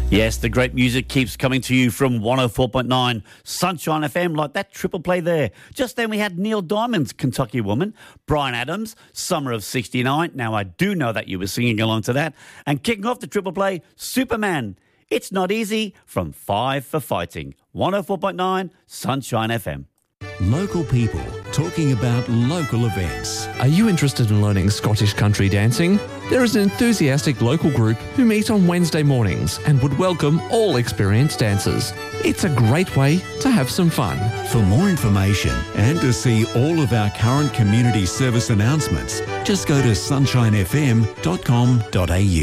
Yes, the great music keeps coming to you from 104.9 Sunshine FM, like that triple play there. Just then we had Neil Diamond's Kentucky Woman, Bryan Adams, Summer of 69. Now, I do know that you were singing along to that. And kicking off the triple play, Superman, It's Not Easy from Five for Fighting. 104.9 Sunshine FM. Local people talking about local events. Are you interested in learning Scottish country dancing? There is an enthusiastic local group who meet on Wednesday mornings and would welcome all experienced dancers. It's a great way to have some fun. For more information and to see all of our current community service announcements, just go to sunshinefm.com.au.